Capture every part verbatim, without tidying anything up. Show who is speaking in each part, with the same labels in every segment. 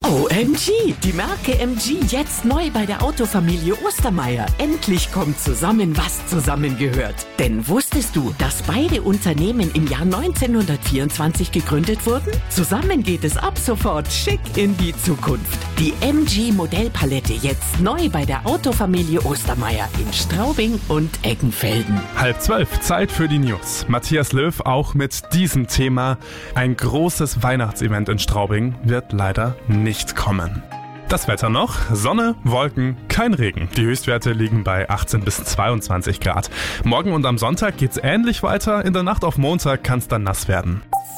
Speaker 1: O M G, die Marke M G jetzt neu bei der Autofamilie Ostermeier. Endlich kommt zusammen, was zusammengehört. Denn wusstest du, dass beide Unternehmen im Jahr neunzehnhundertvierundzwanzig gegründet wurden? Zusammen geht es ab sofort schick in die Zukunft. Die M G Modellpalette jetzt neu bei der Autofamilie Ostermeier in Straubing und Eggenfelden.
Speaker 2: Halb zwölf, Zeit für die News. Matthias Löw auch mit diesem Thema. Ein großes Weihnachtsevent in Straubing wird leider nicht kommen. Das Wetter noch: Sonne, Wolken, kein Regen. Die Höchstwerte liegen bei achtzehn bis zweiundzwanzig Grad. Morgen und am Sonntag geht's ähnlich weiter. In der Nacht auf Montag kann's dann nass werden.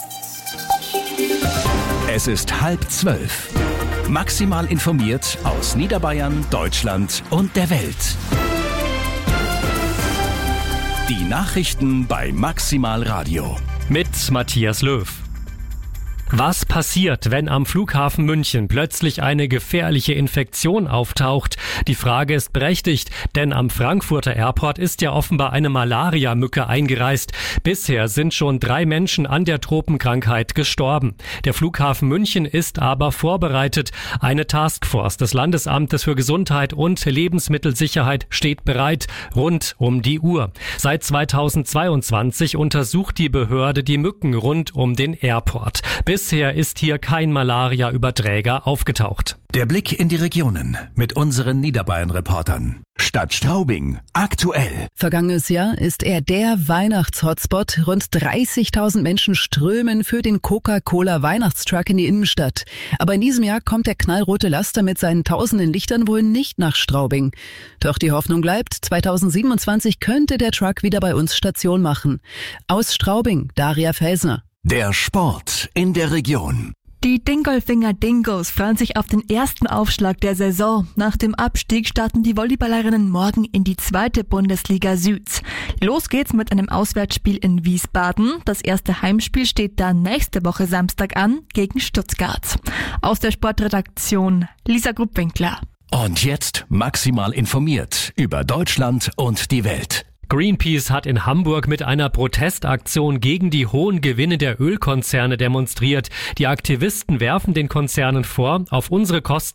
Speaker 3: Es ist halb zwölf. Maximal informiert aus Niederbayern, Deutschland und der Welt. Die Nachrichten bei Maximal Radio.
Speaker 4: Mit Matthias Löw. Was passiert, wenn am Flughafen München plötzlich eine gefährliche Infektion auftaucht? Die Frage ist berechtigt, denn am Frankfurter Airport ist ja offenbar eine Malaria-Mücke eingereist. Bisher sind schon drei Menschen an der Tropenkrankheit gestorben. Der Flughafen München ist aber vorbereitet. Eine Taskforce des Landesamtes für Gesundheit und Lebensmittelsicherheit steht bereit, rund um die Uhr. Seit zweitausendzweiundzwanzig untersucht die Behörde die Mücken rund um den Airport. Bisher ist hier kein Malaria-Überträger aufgetaucht.
Speaker 3: Der Blick in die Regionen mit unseren Niederbayern-Reportern. Stadt Straubing aktuell.
Speaker 5: Vergangenes Jahr ist er der Weihnachts-Hotspot. Rund dreißigtausend Menschen strömen für den Coca-Cola-Weihnachtstruck in die Innenstadt. Aber in diesem Jahr kommt der knallrote Laster mit seinen tausenden Lichtern wohl nicht nach Straubing. Doch die Hoffnung bleibt, zweitausendsiebenundzwanzig könnte der Truck wieder bei uns Station machen. Aus Straubing, Daria Felsner.
Speaker 3: Der Sport in der Region.
Speaker 6: Die Dingolfinger Dingos freuen sich auf den ersten Aufschlag der Saison. Nach dem Abstieg starten die Volleyballerinnen morgen in die zweite Bundesliga Süd. Los geht's mit einem Auswärtsspiel in Wiesbaden. Das erste Heimspiel steht dann nächste Woche Samstag an gegen Stuttgart. Aus der Sportredaktion Lisa Gruppwinkler.
Speaker 3: Und jetzt maximal informiert über Deutschland und die Welt.
Speaker 4: Greenpeace hat in Hamburg mit einer Protestaktion gegen die hohen Gewinne der Ölkonzerne demonstriert. Die Aktivisten werfen den Konzernen vor, auf unsere Kosten